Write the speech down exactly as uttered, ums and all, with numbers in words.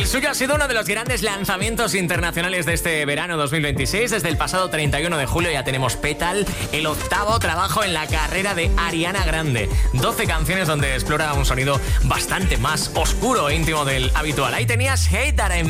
suyo ha sido uno de los grandes lanzamientos internacionales de este verano dos mil veintiséis. Desde el pasado treinta y uno de julio ya tenemos Petal, el octavo trabajo en la carrera de Ariana Grande. doce canciones donde explora un sonido bastante más oscuro e íntimo del habitual. Ahí tenías Hate That I